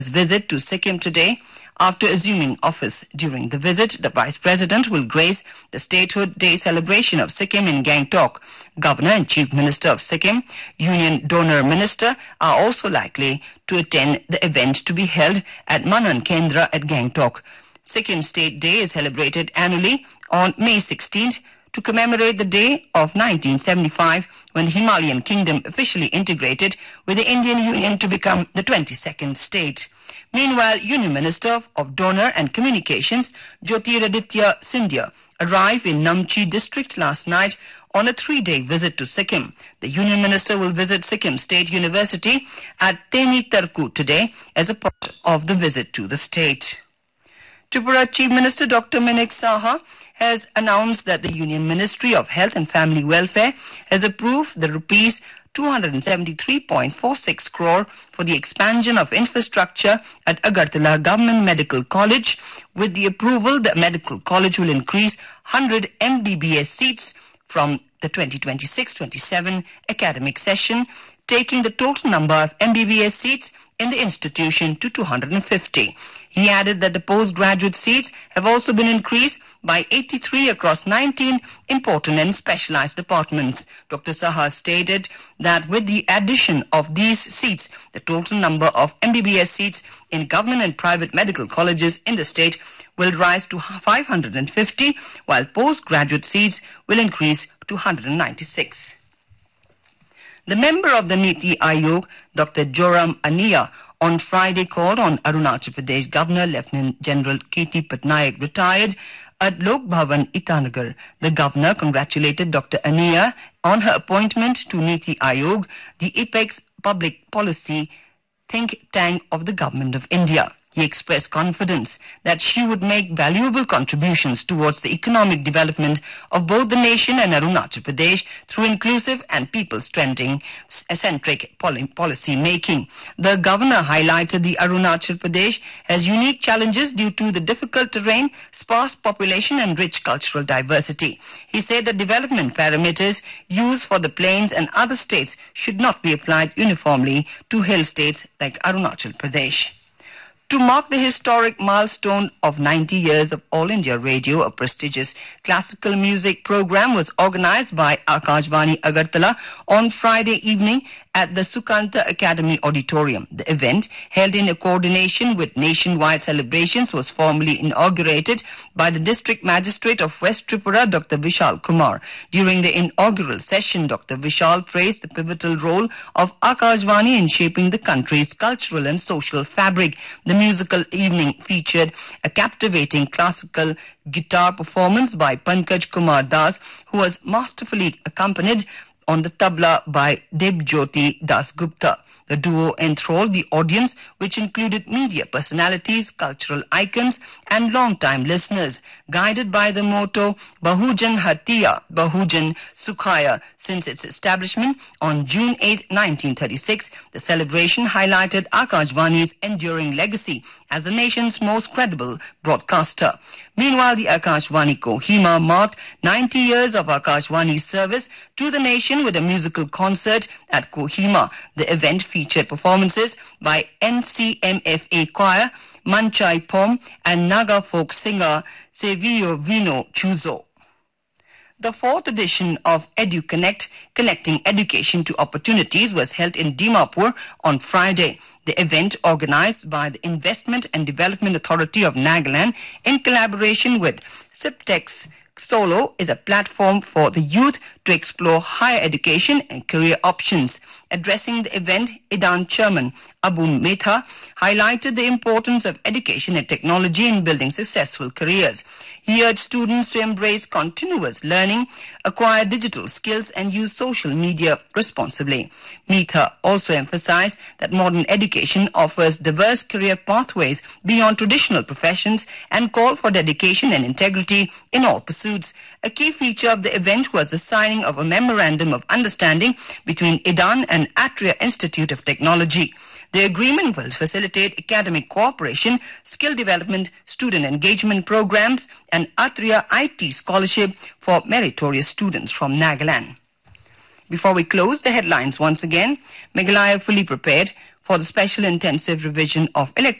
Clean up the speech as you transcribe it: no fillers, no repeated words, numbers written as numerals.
visit to Sikkim today. After assuming office during the visit, the Vice President will grace the Statehood Day celebration of Sikkim in Gangtok. Governor and Chief Minister of Sikkim, Union Donor Minister are also likely to attend the event to be held at Manan Kendra at Gangtok. Sikkim State Day is celebrated annually on May 16th to commemorate the day of 1975 when the Himalayan kingdom officially integrated with the Indian Union to become the 22nd state. Meanwhile, Union Minister of Donor and Communications, Jyotiraditya Scindia, arrived in Namchi district last night on a 3-day visit to Sikkim. The Union Minister will visit Sikkim State University at Teni Tarku today as a part of the visit to the state. Tripura Chief Minister Dr. Minik Saha has announced that the Union Ministry of Health and Family Welfare has approved the rupees 273.46 crore for the expansion of infrastructure at Agartala Government Medical College. With the approval, the medical college will increase 100 MBBS seats from the 2026-27 academic session, taking the total number of MBBS seats in the institution to 250. He added that the postgraduate seats have also been increased by 83 across 19 important and specialized departments. Dr. Saha stated that with the addition of these seats, the total number of MBBS seats in government and private medical colleges in the state will rise to 550, while postgraduate seats will increase to 196. The member of the Niti Aayog, Dr. Joram Ania, on Friday called on Arunachal Pradesh Governor Lieutenant General K.T. Patnaik, retired, at Lok Bhavan, Itanagar. The governor congratulated Dr. Ania on her appointment to Niti Aayog, the apex public policy think tank of the Government of India. He expressed confidence that she would make valuable contributions towards the economic development of both the nation and Arunachal Pradesh through inclusive and people-centric policy making. The governor highlighted the Arunachal Pradesh has unique challenges due to the difficult terrain, sparse population and rich cultural diversity. He said that development parameters used for the plains and other states should not be applied uniformly to hill states like Arunachal Pradesh. To mark the historic milestone of 90 years of All India Radio, a prestigious classical music program was organized by Akashvani Agartala on Friday evening at the Sukanta Academy Auditorium. The event, held in coordination with nationwide celebrations, was formally inaugurated by the District Magistrate of West Tripura, Dr. Vishal Kumar. During the inaugural session, Dr. Vishal praised the pivotal role of Akashvani in shaping the country's cultural and social fabric. The musical evening featured a captivating classical guitar performance by Pankaj Kumar Das, who was masterfully accompanied on the tabla by Debjyoti Das Gupta. The duo enthralled the audience, which included media personalities, cultural icons, and long-time listeners. Guided by the motto Bahujan Hatiya, Bahujan Sukhaya, since its establishment on June 8, 1936, the celebration highlighted Akashvani's enduring legacy as the nation's most credible broadcaster. Meanwhile, the Akashvani Kohima marked 90 years of Akashvani's service to the nation with a musical concert at Kohima. The event featured performances by NCMFA Choir, Manchai Pom, and Naga folk singer Sevio Vino Chuzo. The 4th edition of EduConnect, Connecting Education to Opportunities, was held in Dimapur on Friday. The event, organized by the Investment and Development Authority of Nagaland in collaboration with Ciptex Solo, is a platform for the youth to explore higher education and career options. Addressing the event, IDAN Chairman Abu Metha highlighted the importance of education and technology in building successful careers. He urged students to embrace continuous learning, acquire digital skills, and use social media responsibly. Metha also emphasized that modern education offers diverse career pathways beyond traditional professions and called for dedication and integrity in all pursuits. A key feature of the event was the signing of a memorandum of understanding between IDAN and Atria Institute of Technology. The agreement will facilitate academic cooperation, skill development, student engagement programs, and Atria IT scholarship for meritorious students from Nagaland. Before we close, the headlines once again. Meghalaya fully prepared for for the special intensive revision of electricity